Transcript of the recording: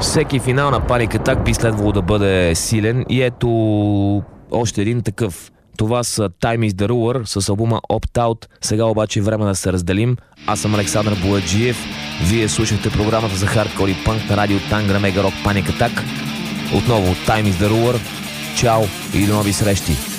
Всеки финал на Panic Attack би следвало да бъде силен и ето още един такъв. Това са Time is the Ruler с албума Opt Out. Сега обаче е време да се разделим. Аз съм Александър Бояджиев. Вие слушахте програмата за хардкор и панк на радио Тангра Мега Рок Panic Attack. Отново Time is the Ruler. Чао и до нови срещи!